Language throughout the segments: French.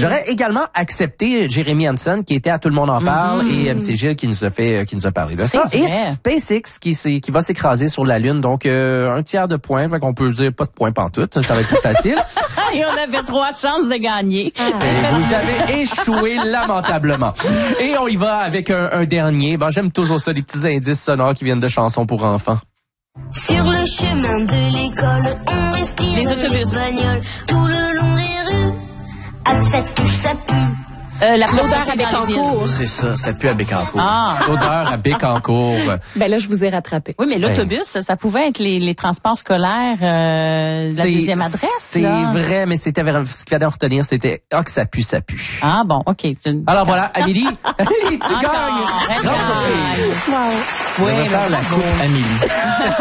J'aurais également accepté Jérémy Hansen, qui était à Tout le monde en parle, et MC Gilles qui nous a parlé de ça. Et SpaceX qui va s'écraser sur la Lune. Donc, un tiers de points. Fait qu'on peut dire pas de points pantoute. Ça va être plus facile. Et on avait 3 chances de gagner. Et vous avez échoué lamentablement. Et on y va avec un dernier. Bon, j'aime toujours ça, les petits indices sonores qui viennent de chansons pour enfants. Sur le chemin de l'école, on respire les autobus, bagnoles, tout le long des rues. Ah, ça pue. L'odeur à Bécancour. C'est ça pue à Bécancour. Ah. L'odeur à Bécancour. Ben là, je vous ai rattrapé. Oui, mais l'autobus, ça pouvait être les transports scolaires de la deuxième adresse. C'est vrai, mais c'était ce qu'il fallait retenir, c'était que ça pue. Ah bon, OK. Alors voilà, Amélie, tu gagnes. Grande surprise. Wow. Oui, on va faire la coupe Amélie.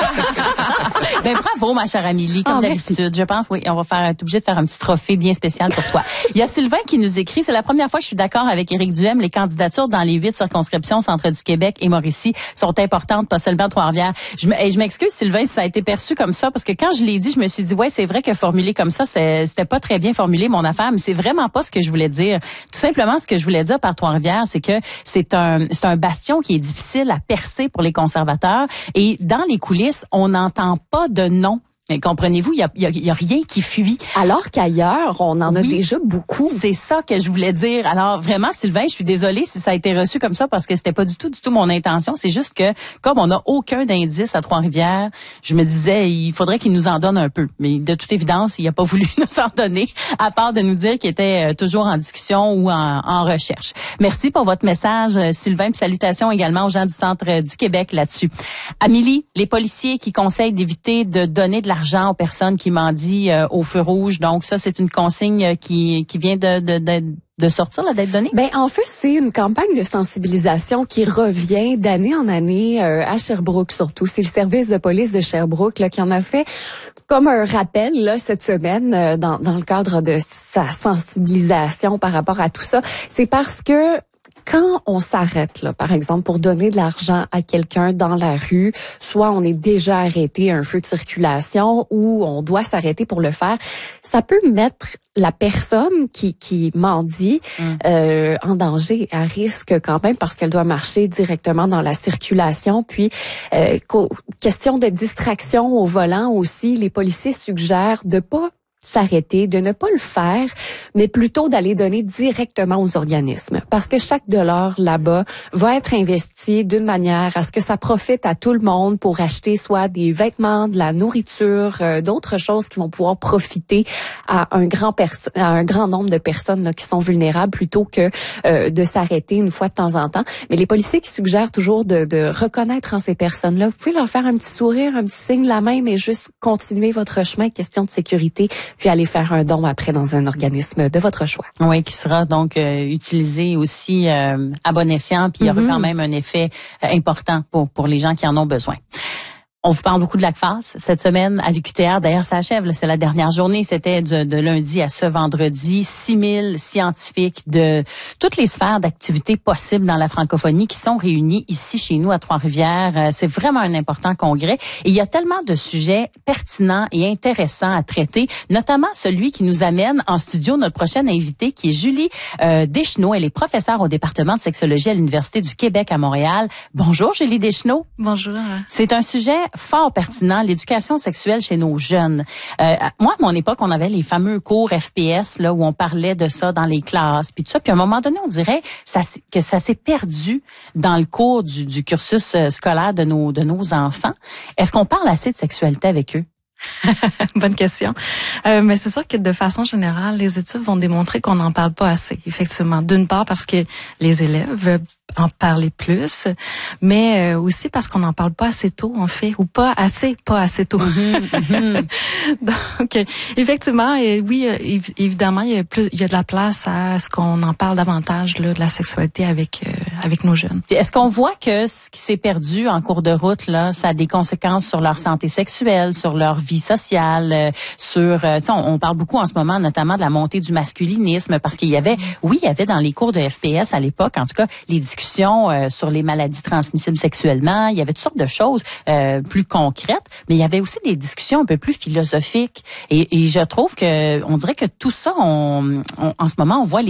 Ben bravo, ma chère Amélie, comme d'habitude. Je pense, oui, on va être obligé de faire un petit trophée bien spécial pour toi. Il y a Sylvain qui nous écrit, c'est la première fois que je suis d'accord avec Éric Duhem. Les candidatures dans les 8 circonscriptions centre du Québec et Mauricie sont importantes, pas seulement Trois-Rivières. Je m'excuse, Sylvain, si ça a été perçu comme ça, parce que quand je l'ai dit, je me suis dit, ouais, c'est vrai que formulé comme ça, c'était pas très bien formulé, mon affaire, mais c'est vraiment pas ce que je voulais dire. Tout simplement, ce que je voulais dire par Trois-Rivières, c'est que c'est un bastion qui est difficile à percer pour les conservateurs. Et dans les coulisses, on n'entend pas de nom. Comprenez-vous, il y a rien qui fuit. Alors qu'ailleurs, on en a déjà beaucoup. C'est ça que je voulais dire. Alors vraiment, Sylvain, je suis désolée si ça a été reçu comme ça parce que c'était pas du tout mon intention. C'est juste que comme on n'a aucun indice à Trois-Rivières, je me disais il faudrait qu'il nous en donne un peu. Mais de toute évidence, il a pas voulu nous en donner, à part de nous dire qu'il était toujours en discussion ou en recherche. Merci pour votre message, Sylvain. Puis salutations également aux gens du centre du Québec là-dessus. Amélie, les policiers qui conseillent d'éviter de donner de l'argent aux personnes qui mendient au feu rouge. Donc ça, c'est une consigne qui vient de sortir, là, d'être donnée? Ben, en fait, c'est une campagne de sensibilisation qui revient d'année en année à Sherbrooke surtout. C'est le service de police de Sherbrooke là, qui en a fait comme un rappel là, cette semaine dans le cadre de sa sensibilisation par rapport à tout ça. C'est parce que quand on s'arrête, là, par exemple, pour donner de l'argent à quelqu'un dans la rue, soit on est déjà arrêté à un feu de circulation ou on doit s'arrêter pour le faire, ça peut mettre la personne qui mendie en danger, à risque quand même, parce qu'elle doit marcher directement dans la circulation. Puis, question de distraction au volant aussi, les policiers suggèrent de pas s'arrêter, de ne pas le faire, mais plutôt d'aller donner directement aux organismes. Parce que chaque dollar là-bas va être investi d'une manière à ce que ça profite à tout le monde pour acheter soit des vêtements, de la nourriture, d'autres choses qui vont pouvoir profiter à un grand nombre de personnes là, qui sont vulnérables plutôt que de s'arrêter une fois de temps en temps. Mais les policiers qui suggèrent toujours de reconnaître en ces personnes-là, vous pouvez leur faire un petit sourire, un petit signe de la main, mais juste continuer votre chemin, question de sécurité, puis aller faire un don après dans un organisme de votre choix. Oui, qui sera donc utilisé aussi à bon escient, puis il y aura quand même un effet important pour les gens qui en ont besoin. On vous parle beaucoup de l'ACFAS cette semaine à l'UQTR. D'ailleurs, ça achève. Là, c'est la dernière journée. C'était de lundi à ce vendredi. 6000 scientifiques de toutes les sphères d'activité possibles dans la francophonie qui sont réunis ici chez nous à Trois-Rivières. C'est vraiment un important congrès. Et il y a tellement de sujets pertinents et intéressants à traiter, notamment celui qui nous amène en studio notre prochaine invitée, qui est Julie Deschenaux. Elle est professeure au département de sexologie à l'Université du Québec à Montréal. Bonjour, Julie Deschenaux. Bonjour. C'est un sujet fort pertinent, l'éducation sexuelle chez nos jeunes. Moi, à mon époque, on avait les fameux cours FPS là où on parlait de ça dans les classes, puis tout ça. Puis à un moment donné, on dirait que ça s'est perdu dans le cours du cursus scolaire de nos enfants. Est-ce qu'on parle assez de sexualité avec eux? Bonne question. Mais c'est sûr que de façon générale, les études vont démontrer qu'on n'en parle pas assez, effectivement. D'une part parce que les élèves veulent en parler plus, mais aussi parce qu'on n'en parle pas assez tôt, en fait, ou pas assez tôt. Donc, effectivement, oui, évidemment, il y a de la place à ce qu'on en parle davantage là, de la sexualité avec nos jeunes. Puis est-ce qu'on voit que ce qui s'est perdu en cours de route, là, ça a des conséquences sur leur santé sexuelle, sur leur vie sociale, sur, on parle beaucoup en ce moment, notamment de la montée du masculinisme, parce qu'il y avait dans les cours de FPS à l'époque, en tout cas, les discussions sur les maladies transmissibles sexuellement. Il y avait toutes sortes de choses plus concrètes, mais il y avait aussi des discussions un peu plus philosophiques. Et je trouve que on dirait que tout ça, en ce moment, on voit